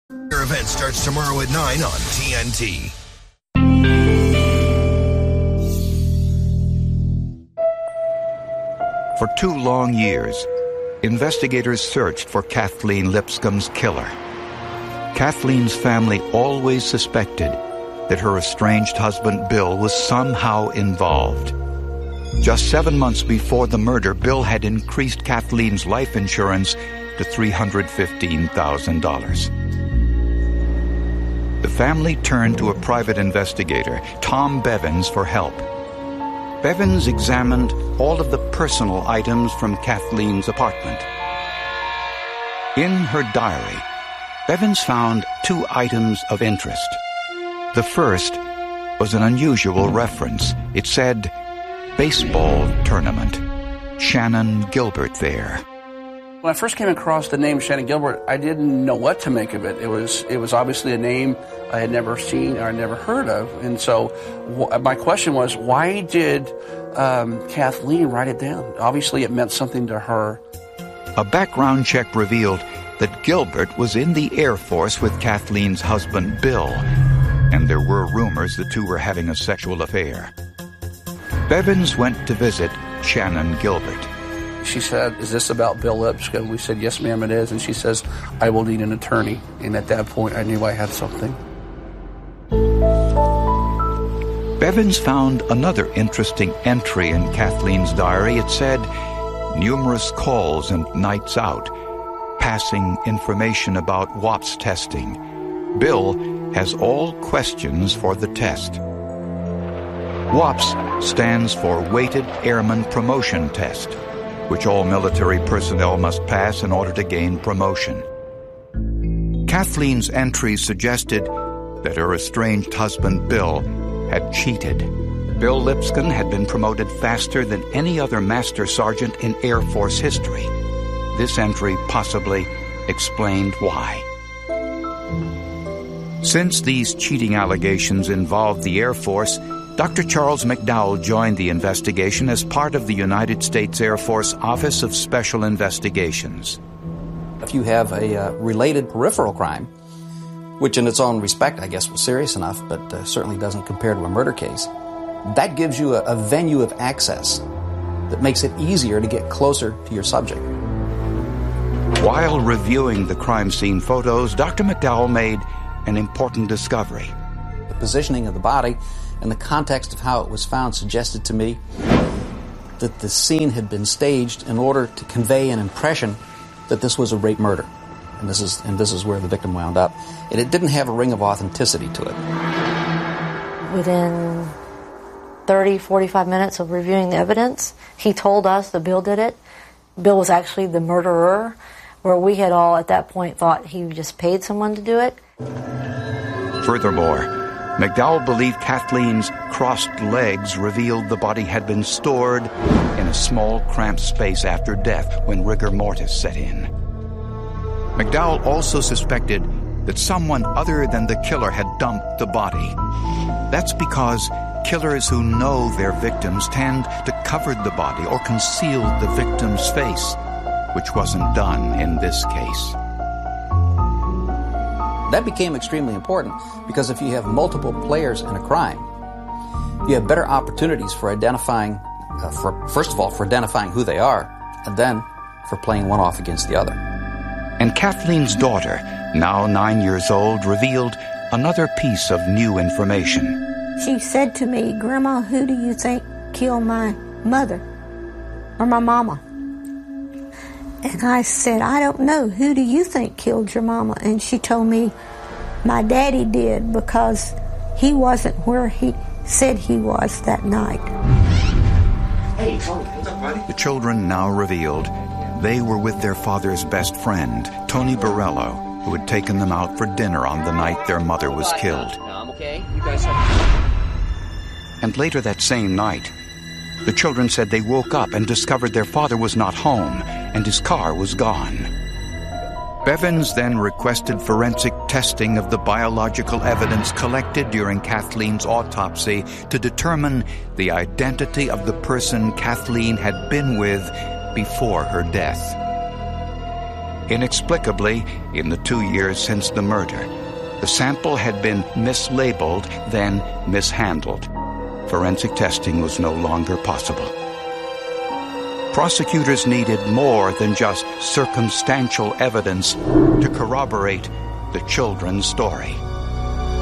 Your event starts tomorrow at 9 on TNT. For 2 long years, investigators searched for Kathleen Lipscomb's killer. Kathleen's family always suspected that her estranged husband Bill was somehow involved. Just 7 months before the murder, Bill had increased Kathleen's life insurance to $315,000. The family turned to a private investigator, Tom Bevins, for help. Bevins examined all of the personal items from Kathleen's apartment. In her diary, Bevins found 2 items of interest. The first was an unusual reference. It said, "Baseball tournament. Shannon Gilbert there." When I first came across the name Shannon Gilbert, I didn't know what to make of it. It was obviously a name I had never seen or never heard of. And so my question was, why did Kathleen write it down? Obviously it meant something to her. A background check revealed that Gilbert was in the Air Force with Kathleen's husband, Bill, and there were rumors the two were having a sexual affair. Bevins went to visit Shannon Gilbert. She said, "Is this about Bill Lipscomb?" We said, "Yes, ma'am, it is." And she says, "I will need an attorney." And at that point, I knew I had something. Bevins found another interesting entry in Kathleen's diary. It said, "Numerous calls and nights out, passing information about WAPS testing. Bill has all questions for the test." WAPS stands for Weighted Airman Promotion Test, which all military personnel must pass in order to gain promotion. Kathleen's entries suggested that her estranged husband, Bill, had cheated. Bill Lipscomb had been promoted faster than any other master sergeant in Air Force history. This entry possibly explained why. Since these cheating allegations involved the Air Force, Dr. Charles McDowell joined the investigation as part of the United States Air Force Office of Special Investigations. If you have a related peripheral crime, which in its own respect, I guess, was serious enough, but certainly doesn't compare to a murder case, that gives you a venue of access that makes it easier to get closer to your subject. While reviewing the crime scene photos, Dr. McDowell made an important discovery. The positioning of the body and the context of how it was found suggested to me that the scene had been staged in order to convey an impression that this was a rape murder. And this is where the victim wound up. And it didn't have a ring of authenticity to it. Within 30, 45 minutes of reviewing the evidence, he told us that Bill did it. Bill was actually the murderer, where we had all at that point thought he just paid someone to do it. Furthermore, McDowell believed Kathleen's crossed legs revealed the body had been stored in a small, cramped space after death when rigor mortis set in. McDowell also suspected that someone other than the killer had dumped the body. That's because killers who know their victims tend to cover the body or conceal the victim's face, which wasn't done in this case. That became extremely important because if you have multiple players in a crime, you have better opportunities for identifying, first of all, for identifying who they are, and then for playing one off against the other. And Kathleen's daughter, now 9 years old, revealed another piece of new information. She said to me, "Grandma, who do you think killed my mother or my mama?" And I said, "I don't know. Who do you think killed your mama?" And she told me, "My daddy did, because he wasn't where he said he was that night." Hey, Tony, what's up, buddy? The children now revealed they were with their father's best friend, Tony Borello, who had taken them out for dinner on the night their mother was killed. I'm okay. You guys have... And later that same night, the children said they woke up and discovered their father was not home and his car was gone. Bevins then requested forensic testing of the biological evidence collected during Kathleen's autopsy to determine the identity of the person Kathleen had been with before her death. Inexplicably, in the 2 years since the murder, the sample had been mislabeled, then mishandled. Forensic testing was no longer possible. Prosecutors needed more than just circumstantial evidence to corroborate the children's story.